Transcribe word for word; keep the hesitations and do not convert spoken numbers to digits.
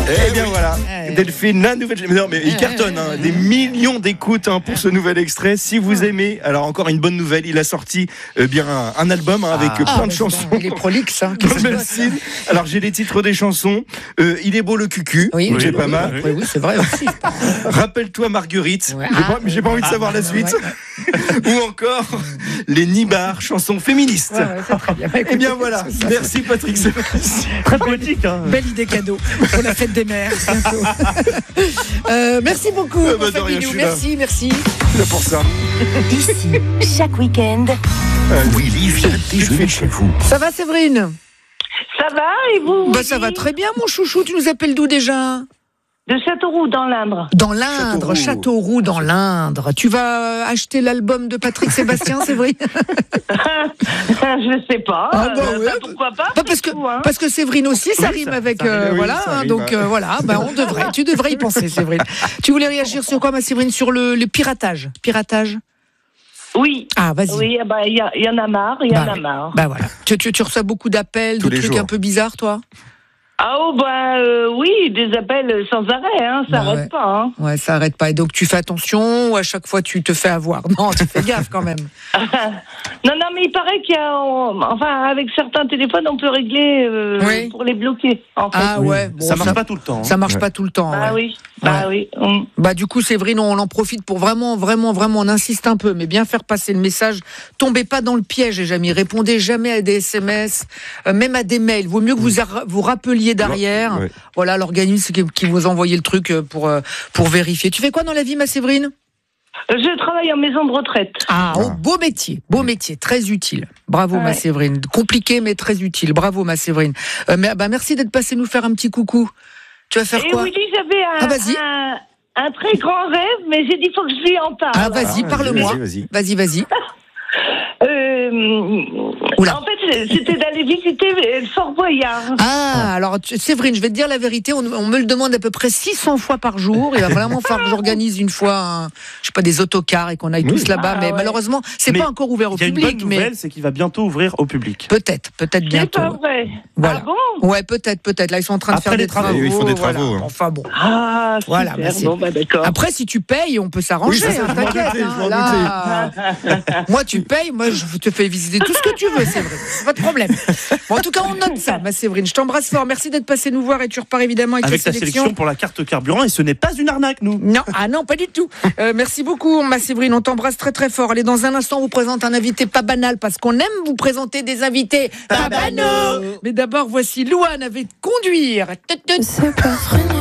Eh bien voilà, Delphine, la nouvelle. Non mais il cartonne, hein, des millions d'écoutes hein, pour ce nouvel extrait. Si vous aimez, alors encore une bonne nouvelle, il a sorti euh, bien un, un album hein, avec ah, plein ah, de chansons. Il est prolixe. Hein, alors j'ai les titres des chansons. Euh, il est beau le cucu, oui, c'est oui, pas oui, mal. Oui, oui, c'est vrai aussi. Rappelle-toi Marguerite. Ouais. J'ai Ah, pas, j'ai pas envie de savoir la suite. Ouais. Ou encore les Nibards, chansons féministes. Ouais, ouais, c'est très bien. Bah, écoutez, Eh bien voilà, ça, merci Patrick Sébastien. Très poétique. Hein. Belle idée cadeau pour la fête des mères bientôt. euh, merci beaucoup, Ah bah, mon de rien, Fabinou. je suis là. Merci, merci. C'est pour ça. Ici, chaque week-end, Willy vient déjeuner chez vous. Ça va, Séverine? Ça va et vous? Bah, ça va très bien, mon chouchou. Tu nous appelles d'où déjà? De Châteauroux, dans l'Indre. Dans l'Indre, Châteauroux. Châteauroux, dans l'Indre. Tu vas acheter l'album de Patrick Sébastien, Séverine? Je sais pas. Ah bah euh, ouais. bah, pourquoi pas? Pas parce que, tout, hein. parce que Séverine aussi, ça Oui, rime ça- avec. ça rime, euh, oui, voilà, ça hein, rime, donc hein. euh, voilà, bah, on devrait, tu devrais y penser, Séverine. Tu voulais réagir sur quoi, ma Séverine? Sur le, le piratage. Piratage. Oui. Ah, vas-y. Oui, bah, il y, y en a marre, il y Bah en a oui. marre. Bah voilà. Tu, tu, tu reçois beaucoup d'appels, Tous de les trucs jours. un peu bizarres, toi? Ah oh, bah euh, oui, des appels sans arrêt, hein, ça Bah arrête ouais. pas. Hein. Ouais, ça arrête pas. Et donc tu fais attention ou à chaque fois tu te fais avoir? Non, tu fais gaffe quand même. Non, non, mais il paraît qu'il y a, euh, enfin, avec certains téléphones, on peut régler euh, Oui. pour les bloquer. En fait. Ah ouais. Bon, ça marche pas tout le temps. Hein. Ça marche Ouais. pas tout le temps. Bah ouais. oui, bah oui. hum. Bah du coup, Séverine, on en profite pour vraiment, vraiment, vraiment, on insiste un peu, mais bien faire passer le message. Tombez pas dans le piège, les amis. Répondez jamais à des S M S, euh, même à des mails. Vaut mieux que vous ar- vous rappeliez derrière. Ouais. Voilà, l'organisme qui, qui vous envoyait le truc euh, pour euh, pour vérifier. Tu fais quoi dans la vie, ma Séverine? Je travaille en maison de retraite. Ah, oh, beau métier, beau métier, très utile. Bravo, Ouais. ma Séverine. Compliqué, mais très utile. Bravo, ma Séverine. Euh, mais, bah, merci d'être passé nous faire un petit coucou. Tu vas faire Et quoi? oui, j'avais un, Ah, vas-y. un, un très grand rêve, mais j'ai dit faut que je lui en parle. Ah, vas-y, Ah, parle-moi. Vas-y, vas-y. Vas-y, vas-y. Euh, Oula. en fait, c'était d'aller visiter le Fort Boyard. Ah, alors tu- Séverine, je vais te dire la vérité, on, on me le demande à peu près six cents fois par jour. Il va vraiment falloir que j'organise une fois, un, je sais pas, des autocars et qu'on aille Oui. tous là-bas. Ah, mais ouais. malheureusement, c'est Mais pas encore ouvert au Il y a une public. bonne Mais nouvelle, c'est qu'il va bientôt ouvrir au public. peut-être, peut-être C'est bientôt. pas vrai. Voilà. Ah bon? Ouais, peut-être, peut-être. Là, ils sont en train de Après faire les des travaux. travaux. Ils font des voilà. travaux, hein. Enfin bon. Ah, super. Voilà, bah, c'est- bon, bah d'accord. Après, si tu payes, on peut s'arranger. Oui, ça, ça, hein, je m'en t'inquiète. doutais, je hein, m'en là, moi, tu payes, moi, je te fais visiter tout ce que tu veux, Séverine. C'est pas de problème. Bon, en tout cas, on note ça, ma Séverine. Je t'embrasse fort. Merci d'être passé nous voir et tu repars évidemment avec, Avec la ta sélection pour la carte carburant, et ce n'est pas une arnaque, nous. Non, ah non, pas du tout. Euh, merci beaucoup, ma Séverine. On t'embrasse très très fort. Allez, dans un instant, on vous présente un invité pas banal parce qu'on aime vous présenter des invités pas banaux. Mais d'abord, voici Louane avec Conduire. c'est pas vrai.